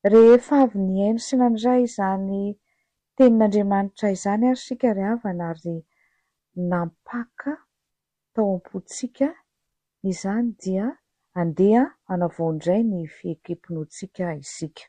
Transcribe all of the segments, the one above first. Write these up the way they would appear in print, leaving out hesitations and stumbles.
Rehefa avy nihaino sy nandray izany tenin'Andriamanitra izany ary sika ry havana ary nampaka tao am-pontsika izany dia andeha hanavao indray ny fihekempinoantsika isika.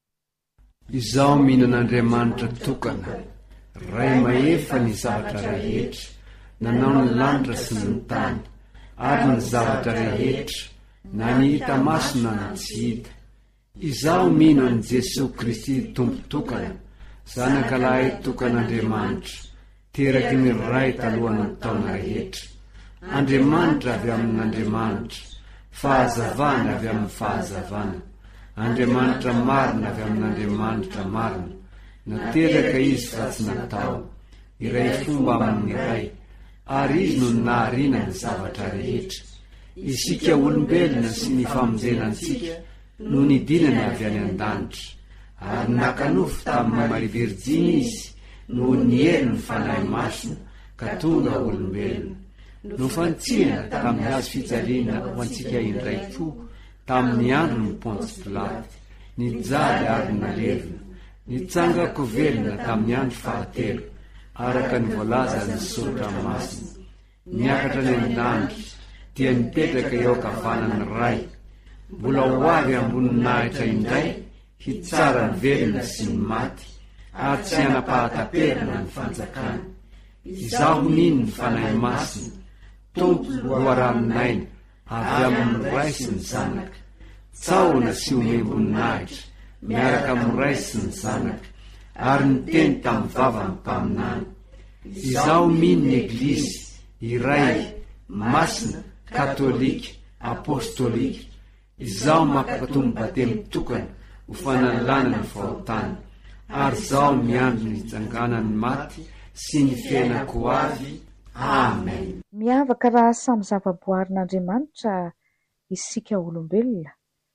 Izaho mihinan'Andriamanitra tokana, ray mahefa ny zavatra rehetra, nanao ny lanitra sy ny tany, ary ny zavatra rehetra, na ny hita maso na ny tsy hita. Izaho mino an'i Jesosy Kristy tompo tokana, zanakalahy tokan'Andriamanitra, teraky ny ray talohan'ny taona rehetra. Andriamanitra avy amin'Andriamanitra, fahazavana avy amin'ny fahazavana, Andriamanitra marina avy amin'Andriamanitra marina, nateraka izy fa tsy natao, iray fomba amin'ny iray, ary izy no naharina ny zavatra rehetra. Isika olombelona sy ny famonjenantsika no nidinana avy any an-danitra, ary nakanofo tamin'ny Maria Virjiny izy no nihery ny fanahy masina ka tonga olombelona. No fantsihana tamin'ny hazo fijaliana ho antsika indray fo tamin'ny andron'ny Pôntsy Pilaty, nijady ary nalevina, nitsangako velona tamin'ny andro fahatelo, araka ny voalaza ny soratra masina. Niakatra ny an-danitra dia nipetraka eo ankavanan'ny ray, mbola ho avy amboninahitra indray hitsara ny velona sy ny maty, ary tsy hanapahataperina ny fanjakana. Izaho nino ny fanahy masina, tompo loharanonaina avy amin'ny ray sy ny zanaka. Tsahona sy omemboninahitra miaraka amin'ny ray sy ny zanaka, ary niteny tamin'ny vavany mpaminany. Izaho mino ny Eglizy iray masina, katolika, apôstôlika. Izaho mampatombo batemy tokana ho fanalana ny fahotana, ary izaho miandry ny hitsanganan'ny maty sy ny fiainako avy. Amen. Miavaka raha samy zava-boarin'Andriamanitra isika olombelona,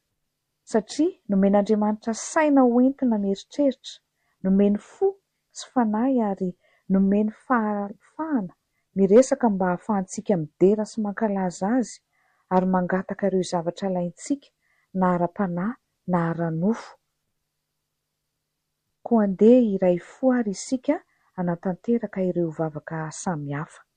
satria nomen'Andriamanitra saina hoentina mieritreritra, nomeny fo sy fanahy ary nomeny fahalefahana miresaka mba hahafahantsika midera sy mankalaza azy ary mangataka ireo zavatra ilaintsika na ara-panahy na ara-nofo. Koa andeha iray fo ary isika hanatanteraka ireo vavaka samihafa.